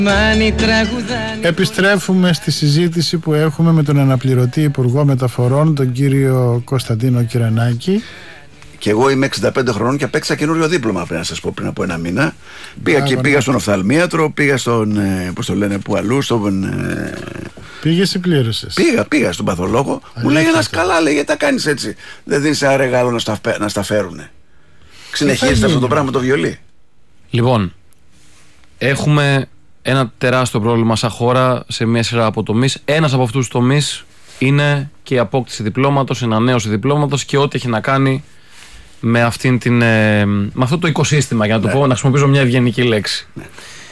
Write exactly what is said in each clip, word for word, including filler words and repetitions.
Επιστρέφουμε στη συζήτηση που έχουμε με τον αναπληρωτή Υπουργό Μεταφορών, τον κύριο Κωνσταντίνο Κυρανάκη. Και εγώ είμαι εξήντα πέντε χρονών και απέκτησα καινούριο δίπλωμα, πρέπει να σας πω, πριν από ένα μήνα. Πήγα, και, πήγα στον οφθαλμίατρο, πήγα στον, πώς το λένε, που αλλού, στον... Πήγες ή πλήρωσες? Πήγα, πήγα στον παθολόγο. Αλήθεια. Μου λέει ένας καλά, λέει, γιατί τα κάνεις έτσι? Δεν δίνεις ένα ρεγάλο να στα, να στα φέρουνε. Συνεχίζεται αυτό το πράγμα το βιολί? Λοιπόν, έχουμε ένα τεράστιο πρόβλημα σαν χώρα σε μια σειρά από τομείς. Ένας από αυτούς τους τομείς είναι και η απόκτηση διπλώματος, η ανανέωση διπλώματος και ό,τι έχει να κάνει με, αυτήν την, ε, με αυτό το οικοσύστημα, για να το ναι. πω, να χρησιμοποιήσω μια ευγενική λέξη. Ναι.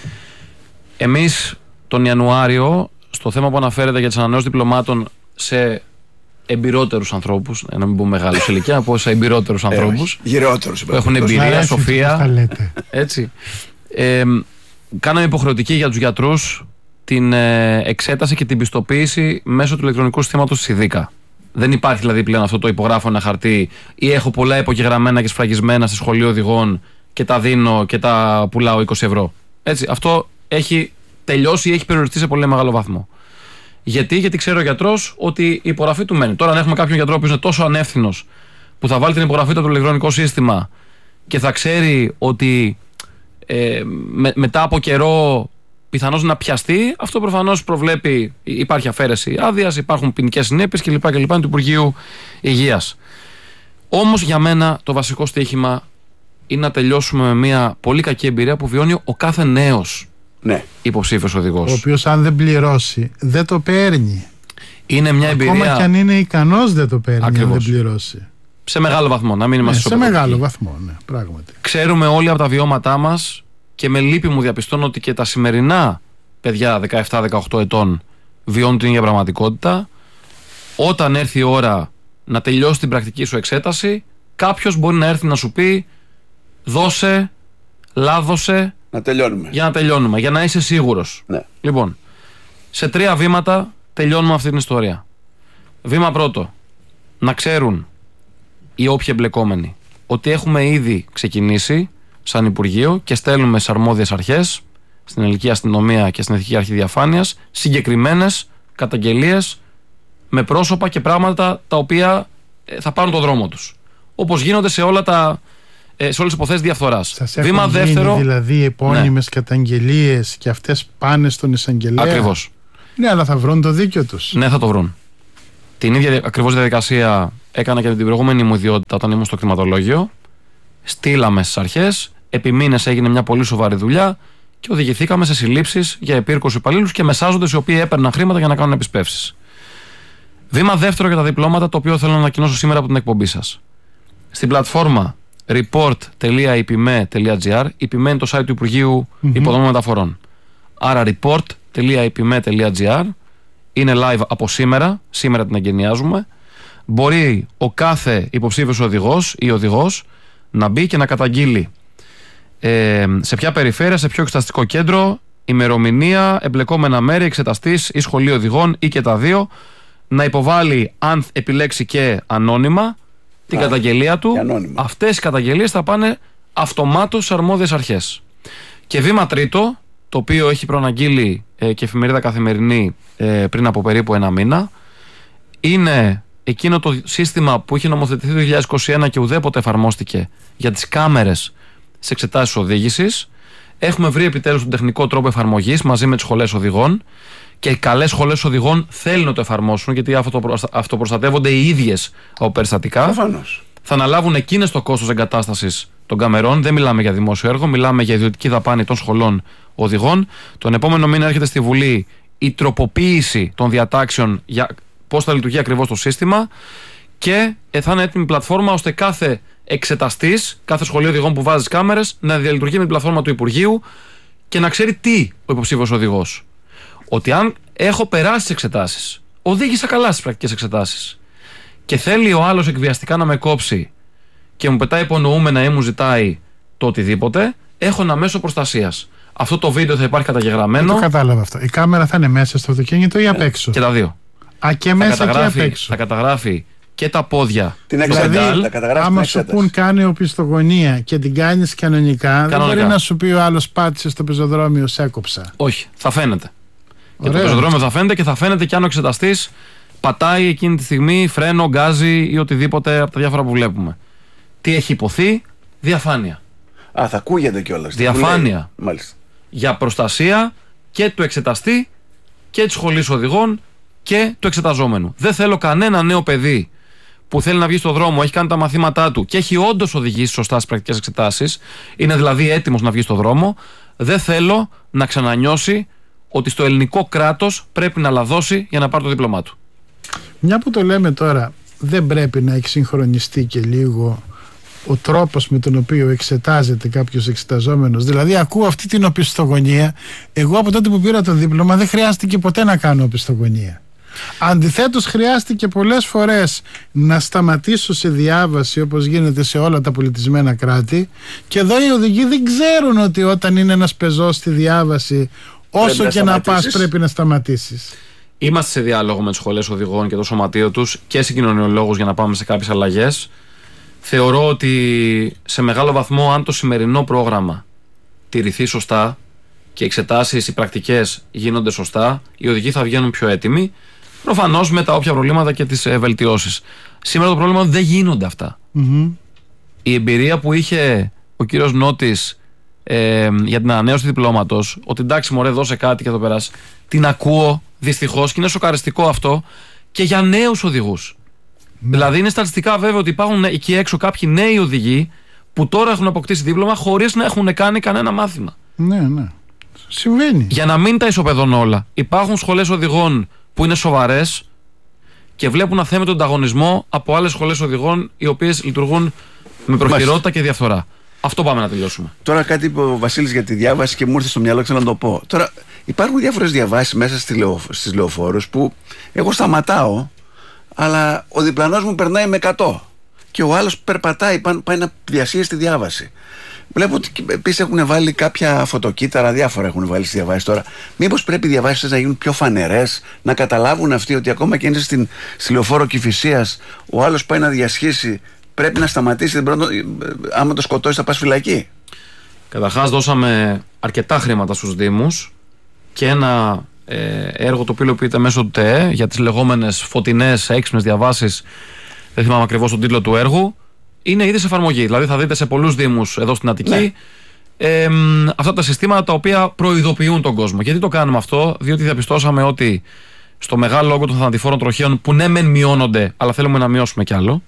Εμείς τον Ιανουάριο, στο θέμα που αναφέρεται για τις ανανεώσεις διπλωμάτων σε εμπειρότερους ανθρώπους, να μην πούμε μεγάλους ηλικία, να πω σε εμπειρότερους ανθρώπους γυρεότερους, που έχουν εμπειρία, σοφία, έτσι, ε, κάναμε υποχρεωτική για τους γιατρούς την ε, εξέταση και την πιστοποίηση μέσω του ηλεκτρονικού συστήματος της ΙΔΙΚΑ. Δεν υπάρχει δηλαδή πλέον αυτό το υπογράφω ένα χαρτί ή έχω πολλά υπογεγραμμένα και σφραγισμένα στη σχολή οδηγών και τα δίνω και τα πουλάω είκοσι ευρώ. Έτσι, αυτό έχει τελειώσει ή έχει περιοριστεί σε πολύ μεγάλο βαθμό. Γιατί, γιατί ξέρει ο γιατρός ότι η υπογραφή του μένει. Τώρα, αν έχουμε κάποιον γιατρό που είναι τόσο ανεύθυνος που θα βάλει την υπογραφή του στο ηλεκτρονικό σύστημα και θα ξέρει ότι ε, με, μετά από καιρό πιθανώς να πιαστεί, αυτό προφανώς προβλέπει, υπάρχει αφαίρεση άδειας, υπάρχουν ποινικές συνέπειες κλπ. κλπ. του Υπουργείου Υγείας. Όμως για μένα το βασικό στοίχημα είναι να τελειώσουμε με μια πολύ κακή εμπειρία που βιώνει ο κάθε νέος ναι. υποψήφιος οδηγός. Ο οποίος αν δεν πληρώσει δεν το παίρνει. Είναι μια εμπειρία. Ακόμα και αν είναι ικανός δεν το παίρνει. Ακριβώς. Αν δεν πληρώσει. Σε μεγάλο βαθμό, να μην είμαστε ναι, σε μεγάλο βαθμό, ναι, πράγματι. Ξέρουμε όλοι από τα βιώματά μας και με λύπη μου διαπιστώνω ότι και τα σημερινά παιδιά δεκαεπτά δεκαοκτώ ετών βιώνουν την ίδια πραγματικότητα. Όταν έρθει η ώρα να τελειώσει την πρακτική σου εξέταση, κάποιος μπορεί να έρθει να σου πει δώσε, λάδωσε να τελειώνουμε. για να τελειώνουμε, για να είσαι σίγουρος. Ναι. Λοιπόν, σε τρία βήματα τελειώνουμε αυτή την ιστορία. Βήμα πρώτο, να ξέρουν οι όποιοι εμπλεκόμενοι ότι έχουμε ήδη ξεκινήσει σαν Υπουργείο και στέλνουμε στις αρμόδιες αρχές, στην Ελληνική Αστυνομία και στην Εθνική Αρχή Διαφάνειας, συγκεκριμένες καταγγελίες με πρόσωπα και πράγματα τα οποία θα πάρουν τον δρόμο τους. Όπως γίνονται σε, όλα τα, σε όλες τις υποθέσεις διαφθοράς. Σας Βήμα έχουν δεύτερο. Γίνει δηλαδή επώνυμες ναι. καταγγελίες και αυτές πάνε στον εισαγγελέα. Ακριβώς. Ναι, αλλά θα βρουν το δίκιο τους. Ναι, θα το βρουν. Την ίδια ακριβώς διαδικασία έκανα και με την προηγούμενη μου ιδιότητα όταν ήμουν στο κτηματολόγιο. Στείλαμε στις αρχές, επί μήνες έγινε μια πολύ σοβαρή δουλειά και οδηγηθήκαμε σε συλλήψεις για επίρκους υπαλλήλους και μεσάζοντες οι οποίοι έπαιρναν χρήματα για να κάνουν επισπεύσεις. Βήμα δεύτερο για τα διπλώματα, το οποίο θέλω να ανακοινώσω σήμερα από την εκπομπή σας. Στην πλατφόρμα report τελεία i p m e τελεία g r, i p m e είναι το site του Υπουργείου mm-hmm. Υποδομών Μεταφορών. Άρα report τελεία i p m e τελεία g r είναι live από σήμερα, σήμερα την εγκαινιάζουμε. Μπορεί ο κάθε υποψήφιος οδηγός ή οδηγός να μπει και να καταγγείλει ε, σε ποια περιφέρεια, σε ποιο εξεταστικό κέντρο, ημερομηνία, εμπλεκόμενα μέρη, εξεταστής ή σχολείο οδηγών ή και τα δύο, να υποβάλει, αν επιλέξει και ανώνυμα, την Α, καταγγελία του. Αυτές οι καταγγελίες θα πάνε αυτομάτως στις αρμόδιες αρχές. Και βήμα τρίτο, το οποίο έχει προαναγγείλει ε, και εφημερίδα Καθημερινή ε, πριν από περίπου ένα μήνα, είναι εκείνο το σύστημα που είχε νομοθετηθεί το δύο χιλιάδες είκοσι ένα και ουδέποτε εφαρμόστηκε για τις κάμερες στις εξετάσεις οδήγησης. Έχουμε βρει επιτέλους τον τεχνικό τρόπο εφαρμογής μαζί με τις σχολές οδηγών και οι καλές σχολές οδηγών θέλουν να το εφαρμόσουν, γιατί αυτοπροστατεύονται οι ίδιες από περιστατικά. Προφανώς. Θα αναλάβουν εκείνες το κόστος εγκατάστασης των καμερών. Δεν μιλάμε για δημόσιο έργο, μιλάμε για ιδιωτική δαπάνη των σχολών οδηγών. Τον επόμενο μήνα έρχεται στη Βουλή η τροποποίηση των διατάξεων για πώς θα λειτουργεί ακριβώς το σύστημα και θα είναι έτοιμη πλατφόρμα ώστε κάθε εξεταστής, κάθε σχολείο οδηγών που βάζει κάμερες να διαλειτουργεί με την πλατφόρμα του Υπουργείου και να ξέρει τι ο υποψήφιος οδηγός. Ότι αν έχω περάσει τις εξετάσεις, οδήγησα καλά στις πρακτικές εξετάσεις και θέλει ο άλλος εκβιαστικά να με κόψει και μου πετάει υπονοούμενα ή μου ζητάει το οτιδήποτε, έχω ένα μέσο προστασίας. Αυτό το βίντεο θα υπάρχει καταγεγραμμένο. Δεν το κατάλαβα αυτό. Η κάμερα θα είναι μέσα στο αυτοκίνητο ή απ' έξω? Και τα δύο. Α, και μέσα και απ' έξω. Θα καταγράφει και τα πόδια. Την εξέταση. Δηλαδή, άμα σου πουν κάνει οπισθογωνία και την κάνεις κανονικά, κανονικά, δεν μπορεί να σου πει ο άλλος πάτησε στο πεζοδρόμιο, σε έκοψα. Όχι, θα φαίνεται. Ωραία. Και το πεζοδρόμιο θα φαίνεται και θα φαίνεται και αν ο εξεταστής πατάει εκείνη τη στιγμή φρένο, γκάζι ή οτιδήποτε από τα διάφορα που βλέπουμε. Τι έχει υποθεί? Διαφάνεια. Α, θα ακούγεται κιόλας. Διαφάνεια. Μάλιστα. Για προστασία και του εξεταστή και της σχολής οδηγών και του εξεταζόμενου. Δεν θέλω κανένα νέο παιδί που θέλει να βγει στον δρόμο, έχει κάνει τα μαθήματά του και έχει όντως οδηγήσει σωστά στις πρακτικές εξετάσεις, είναι δηλαδή έτοιμος να βγει στον δρόμο, δεν θέλω να ξανανιώσει ότι στο ελληνικό κράτος πρέπει να λαδώσει για να πάρει το δίπλωμά του. Μια που το λέμε τώρα, δεν πρέπει να εξυγχρονιστεί και λίγο ο τρόπος με τον οποίο εξετάζεται κάποιος εξεταζόμενος? Δηλαδή, ακούω αυτή την οπισθογωνία. Εγώ από τότε που πήρα το δίπλωμα δεν χρειάστηκε ποτέ να κάνω οπισθογωνία. Αντιθέτως, χρειάστηκε πολλές φορές να σταματήσω σε διάβαση, όπως γίνεται σε όλα τα πολιτισμένα κράτη, και εδώ οι οδηγοί δεν ξέρουν ότι όταν είναι ένας πεζός στη διάβαση, όσο και να πας πρέπει να σταματήσεις. Είμαστε σε διάλογο με τις σχολές οδηγών και το σωματείο τους και συγκοινωνιολόγους για να πάμε σε κάποιες αλλαγές. Θεωρώ ότι σε μεγάλο βαθμό, αν το σημερινό πρόγραμμα τηρηθεί σωστά και οι εξετάσεις, οι πρακτικές γίνονται σωστά, οι οδηγοί θα βγαίνουν πιο έτοιμοι, προφανώς με τα όποια προβλήματα και τις βελτιώσεις. Σήμερα το πρόβλημα είναι ότι δεν γίνονται αυτά. Mm-hmm. Η εμπειρία που είχε ο κύριος Νότης ε, για την ανανέωση διπλώματος, ότι εντάξει μωρέ δώσε κάτι και θα το περάσει, την ακούω δυστυχώς και είναι σοκαριστικό αυτό και για νέους οδηγούς. Ναι. Δηλαδή είναι στατιστικά βέβαια ότι υπάρχουν εκεί έξω κάποιοι νέοι οδηγοί που τώρα έχουν αποκτήσει δίπλωμα χωρίς να έχουν κάνει κανένα μάθημα. Ναι, ναι. Συμβαίνει. Για να μην τα ισοπεδώνω όλα, υπάρχουν σχολές οδηγών που είναι σοβαρές και βλέπουν αθέμητο ανταγωνισμό από άλλες σχολές οδηγών οι οποίες λειτουργούν με προχειρότητα και διαφθορά. Αυτό πάμε να τελειώσουμε. Τώρα κάτι είπε ο Βασίλης για τη διάβαση και μου ήρθε στο μυαλό, ξέρω να το πω. Τώρα υπάρχουν διάφορες διαβάσεις μέσα στις λεωφόρους που εγώ σταματάω, αλλά ο διπλανός μου περνάει με εκατό και ο άλλος περπατάει, πάει να διασχίσει τη διάβαση. Βλέπω ότι επίσης έχουν βάλει κάποια φωτοκύτταρα, διάφορα έχουν βάλει στη διαβάση τώρα. Μήπως πρέπει οι διαβάσεις να γίνουν πιο φανερές, να καταλάβουν αυτοί ότι ακόμα και είναι στην στη λεωφόρο Κηφισίας, ο άλλος πάει να διασχίσει, πρέπει να σταματήσει την πρώτη, άμα το σκοτώσει θα πας φυλακή. Καταρχάς δώσαμε αρκετά χρήματα στους Δήμους και ένα ε, έργο το οποίο υλοποιείται μέσω του ΤΕΕ για τις λεγόμενες φωτεινές έξυπνες διαβάσεις, δεν θυμάμαι ακριβώς τον τίτλο του έργου, είναι ήδη σε εφαρμογή. Δηλαδή θα δείτε σε πολλούς Δήμους εδώ στην Αττική ναι. ε, αυτά τα συστήματα τα οποία προειδοποιούν τον κόσμο. Γιατί το κάνουμε αυτό? Διότι διαπιστώσαμε ότι στο μεγάλο όγκο των θανατηφόρων τροχαίων, που ναι μεν μειώνονται αλλά θέλουμε να μειώσουμε κι άλλο,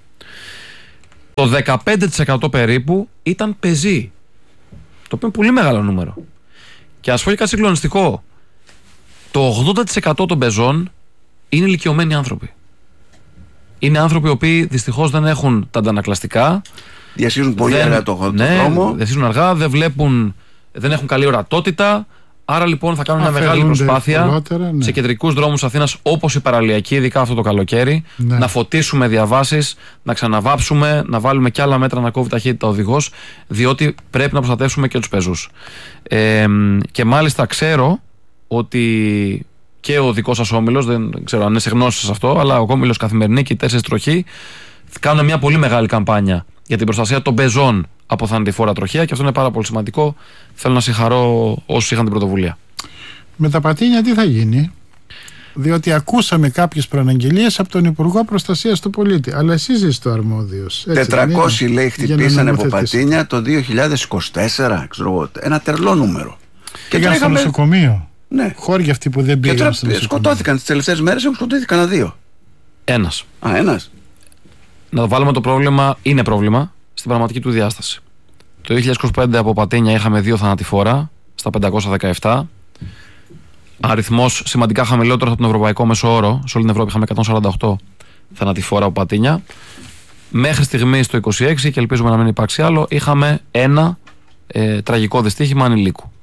το δεκαπέντε τοις εκατό περίπου ήταν πεζοί, το οποίο είναι πολύ μεγάλο νούμερο. Και ας πω και κάτι συγκλονιστικό, το ογδόντα τοις εκατό των πεζών είναι ηλικιωμένοι άνθρωποι. Είναι άνθρωποι οι οποίοι δυστυχώς δεν έχουν τα αντανακλαστικά. Διασχίζουν πολύ δεν, αργά το ναι, δρόμο. Διασχίζουν αργά, δεν βλέπουν, δεν έχουν καλή ορατότητα. Άρα λοιπόν θα κάνουν μια μεγάλη προσπάθεια ναι. σε κεντρικούς δρόμους Αθήνας, όπως η παραλιακή, ειδικά αυτό το καλοκαίρι, ναι. να φωτίσουμε διαβάσεις, να ξαναβάψουμε, να βάλουμε κι άλλα μέτρα να κόβει ταχύτητα ο οδηγός, διότι πρέπει να προστατεύσουμε και τους πεζούς. Ε, και μάλιστα ξέρω ότι και ο δικός σας όμιλος, δεν ξέρω αν είναι σε γνώση σας αυτό, αλλά ο όμιλος Καθημερινή και οι τέσσερις τροχοί κάνουν μια πολύ μεγάλη καμπάνια για την προστασία των πεζών από θανατηφόρα τροχαία και αυτό είναι πάρα πολύ σημαντικό. Θέλω να συγχαρώ όσους είχαν την πρωτοβουλία. Με τα πατίνια τι θα γίνει? Διότι ακούσαμε κάποιες προαναγγελίες από τον Υπουργό Προστασίας του Πολίτη, αλλά εσείς είστε ο αρμόδιος. τετρακόσιοι λέει χτυπήσανε από πατίνια το δύο χιλιάδες είκοσι τέσσερα, ξέρω, ένα τερλό νούμερο. Και πήγαν στο νοσοκομείο. Ναι. Χώρια αυτοί που δεν πήγαν στο νοσοκομείο. Σκοτώθηκαν τις τελευταίες μέρες, έχουν σκοτώθει κανένα δύο. Ένας. Α, ένας. Να το βάλουμε το πρόβλημα, είναι πρόβλημα, στην πραγματική του διάσταση. Το δύο χιλιάδες είκοσι πέντε από πατίνια είχαμε δύο θανατηφόρα στα πεντακόσια δεκαεπτά. Αριθμός σημαντικά χαμηλότερος από τον ευρωπαϊκό μέσο όρο. Σε όλη την Ευρώπη είχαμε εκατόν σαράντα οκτώ θανατηφόρα από πατίνια. Μέχρι στιγμής το είκοσι έξι, και ελπίζουμε να μην υπάρξει άλλο, είχαμε ένα ε, τραγικό δυστύχημα ανηλίκου.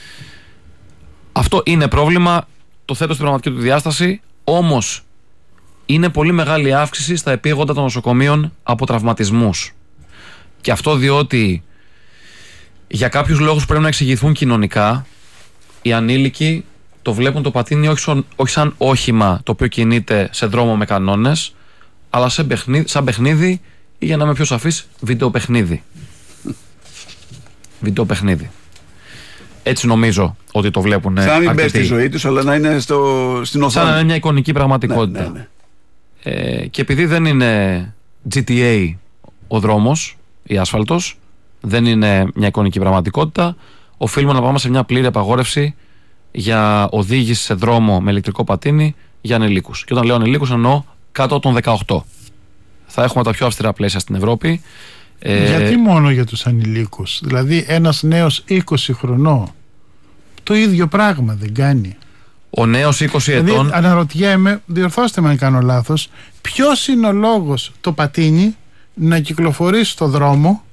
Αυτό είναι πρόβλημα, το θέτω στην πραγματική του διάσταση, όμως είναι πολύ μεγάλη αύξηση στα επίγοντα των νοσοκομείων από τραυματισμούς. Και αυτό διότι για κάποιους λόγους πρέπει να εξηγηθούν κοινωνικά, οι ανήλικοι το βλέπουν το πατίνι όχι σαν, όχι σαν όχημα το οποίο κινείται σε δρόμο με κανόνες, αλλά σε παιχνίδι, σαν παιχνίδι ή για να είμαι πιο σαφής, βιντεοπαιχνίδι. Βιντεοπαιχνίδι. Έτσι νομίζω ότι το βλέπουν. Σαν να μην μπες στη ζωή τους, αλλά να είναι στο, στην οθόνη. Σαν να είναι μια εικονική πραγματικότητα. Ναι, ναι, ναι. Ε, και επειδή δεν είναι τζι τι έι ο δρόμος ή άσφαλτος, δεν είναι μια εικονική πραγματικότητα, οφείλουμε να πάμε σε μια πλήρη απαγόρευση για οδήγηση σε δρόμο με ηλεκτρικό πατίνι για ανηλίκους. Και όταν λέω ανηλίκους εννοώ κάτω των δεκαοκτώ. Θα έχουμε τα πιο αυστηρά πλαίσια στην Ευρώπη. Γιατί ε... μόνο για τους ανηλίκους? Δηλαδή ένας νέος είκοσι χρονών το ίδιο πράγμα δεν κάνει? Ο νέος είκοσι δηλαδή, ετών. Αναρωτιέμαι, διορθώστε με αν κάνω λάθος, ποιος είναι ο λόγος το πατίνι να κυκλοφορεί στο δρόμο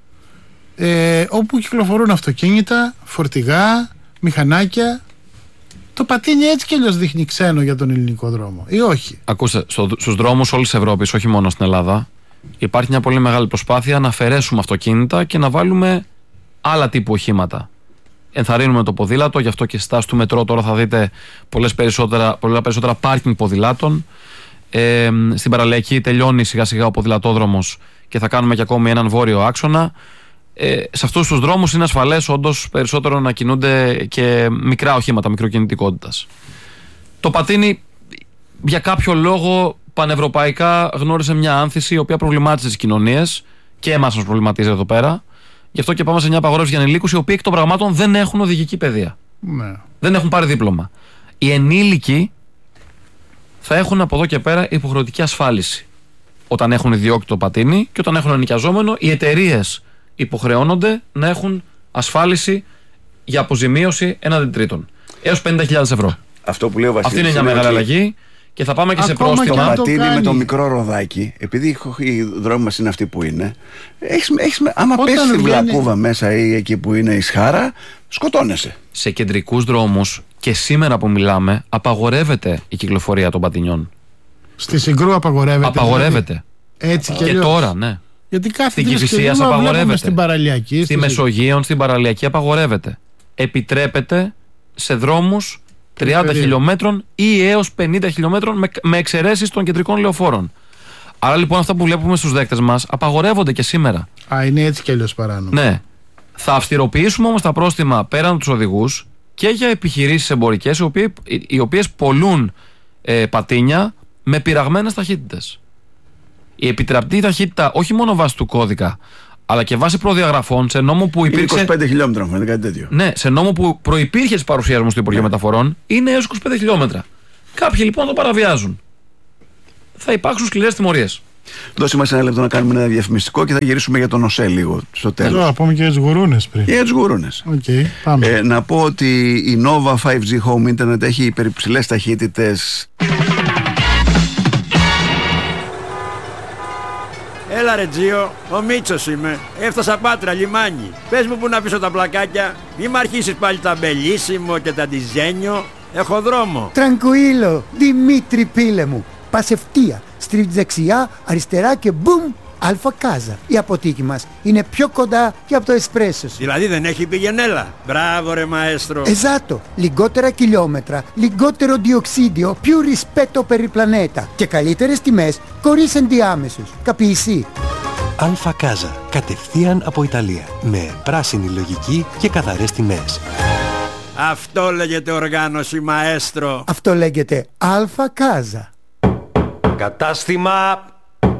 ε, όπου κυκλοφορούν αυτοκίνητα, φορτηγά, μηχανάκια? Το πατίνι έτσι κι αλλιώς δείχνει ξένο για τον ελληνικό δρόμο, ή όχι? Ακούστε, στο, στους δρόμους όλης της Ευρώπης, όχι μόνο στην Ελλάδα, υπάρχει μια πολύ μεγάλη προσπάθεια να αφαιρέσουμε αυτοκίνητα και να βάλουμε άλλα τύπου οχήματα. Ενθαρρύνουμε το ποδήλατο, γι' αυτό και στη στάση του μετρό τώρα θα δείτε πολλές περισσότερα, πολλά περισσότερα πάρκινγκ ποδηλάτων. Ε, στην παραλιακή τελειώνει σιγά σιγά ο ποδηλατόδρομος και θα κάνουμε και ακόμη έναν βόρειο άξονα. Ε, σε αυτούς τους δρόμους είναι ασφαλές όντως περισσότερο να κινούνται και μικρά οχήματα μικροκινητικότητας. Το πατίνι για κάποιο λόγο πανευρωπαϊκά γνώρισε μια άνθηση η οποία προβλημάτισε τις κοινωνίες και εμάς μας προβληματίζει εδώ πέρα. Γι' αυτό και πάμε σε μια απαγόρευση για ανηλίκους οι οποίοι εκ των πραγμάτων δεν έχουν οδηγική παιδεία. Ναι. Δεν έχουν πάρει δίπλωμα. Οι ενήλικοι θα έχουν από εδώ και πέρα υποχρεωτική ασφάλιση. Όταν έχουν ιδιόκτητο το πατίνι και όταν έχουν ενοικιαζόμενο, οι εταιρείες υποχρεώνονται να έχουν ασφάλιση για αποζημίωση έναντι τρίτων. Έως πενήντα χιλιάδες ευρώ. Αυτό που λέει ο Βασίλης. Αυτή είναι μια μεγάλη αλλαγή. Και θα πάμε και ακόμα σε πρόστιμα. Το πατίνι με το μικρό ροδάκι, επειδή οι δρόμοι μας είναι αυτοί που είναι, έχεις, έχεις, άμα πέσει στη βλακούβα μέσα ή εκεί που είναι η σχάρα, σκοτώνεσαι. Σε κεντρικούς δρόμους και σήμερα που μιλάμε, απαγορεύεται η κυκλοφορία των πατινιών. Στη Συγκρού απαγορεύεται. Απαγορεύεται. Δηλαδή. Έτσι και, και τώρα, ναι. Γιατί κάθε στην Κηφισίας απαγορεύεται. Στην παραλιακή. Στη, στη Μεσογείων, στην παραλιακή απαγορεύεται. Επιτρέπεται σε δρόμους τριάντα χιλιόμετρων ή έως πενήντα χιλιόμετρων με, με εξαιρέσεις των κεντρικών λεωφόρων. Άρα λοιπόν αυτά που βλέπουμε στους δέκτες μας απαγορεύονται και σήμερα. Α, είναι έτσι κι αλλιώς παράνομο. Ναι. Θα αυστηροποιήσουμε όμως τα πρόστιμα πέραν από τους οδηγούς και για επιχειρήσεις εμπορικές οι, οποίοι, οι οποίες πολλούν ε, πατίνια με πειραγμένες ταχύτητες. Η επιτραπτή ταχύτητα όχι μόνο βάσει του κώδικα, αλλά και βάσει προδιαγραφών σε νόμο που υπήρξε. είκοσι πέντε χιλιόμετρα, μου φαίνεται κάτι τέτοιο. Ναι, σε νόμο που προϋπήρχε της παρουσίας μου στο Υπουργείο ναι. Μεταφορών, είναι έως είκοσι πέντε χιλιόμετρα. Κάποιοι λοιπόν το παραβιάζουν. Θα υπάρξουν σκληρές τιμωρίες. Δώσε μας ένα λεπτό να κάνουμε ένα διαφημιστικό και θα γυρίσουμε για τον ΟΣΕ λίγο στο τέλος. Εδώ, να πούμε και για τις γουρούνες πριν. Για τις γουρούνες. Okay, πάμε. Ε, να πω ότι η Nova φάιβ τζι Home Internet έχει υπερυψηλές ταχύτητες. Έλα ρε Τζίο, ο Μίτσος είμαι. Έφτασα Πάτρα, λιμάνι. Πες μου που να πίσω τα πλακάκια. Μη μ' αρχίσεις πάλι τα μπελίσιμο και τα ντιζένιο. Έχω δρόμο. Τρανκουίλο, Δημήτρη πίλε μου. Πας ευθεία, στρίβεις δεξιά, αριστερά και μπουμ, Αλφα Κάζα. Η αποθήκη μας είναι πιο κοντά και από το εσπρέσο σου. Δηλαδή δεν έχει πηγενέλα. Μπράβο ρε μαέστρο. Εζάτο, λιγότερα χιλιόμετρα, λιγότερο διοξίδιο, più rispetto per il pianeta και καλύτερες τιμές χωρίς ενδιάμεσους. Καπιεισί. Αλφα Κάζα, κατευθείαν από Ιταλία, με πράσινη λογική και καθαρές τιμές. Αυτό λέγεται οργάνωση μαέστρο. Αυτό λέγεται Αλφα Κάζα. Κατάστημα...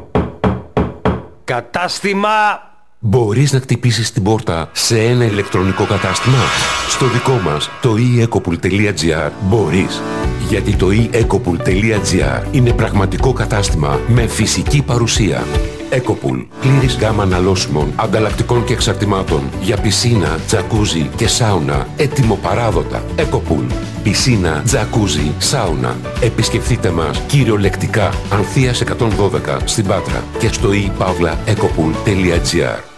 Κατάστημα... Μπορείς να χτυπήσεις την πόρτα σε ένα ηλεκτρονικό κατάστημα? Στο δικό μας, το e ecopool τελεία gr, μπορείς. Γιατί το e ecopool τελεία gr είναι πραγματικό κατάστημα με φυσική παρουσία. Ecopool, πλήρης γάμα αναλώσιμων, ανταλλακτικών και εξαρτημάτων για πισίνα, τζακούζι και σάουνα, έτοιμο-παράδοτα. Ecopool, πισίνα, τζακούζι, σάουνα. Επισκεφτείτε μας κυριολεκτικά Ανθείας εκατόν δώδεκα στην Πάτρα και στο e pavla ecopool τελεία gr.